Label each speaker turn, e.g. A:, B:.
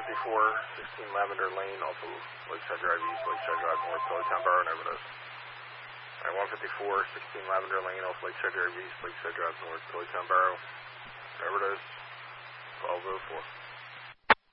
A: 16 Lavender Lane off of Lakeside Drive East, Lakeside Drive North, Town Borough, Overdose. Alright, 154, 16 Lavender Lane off Lakeside Drive East, Lakeside Drive North, Town Borough, Overdose, 1204.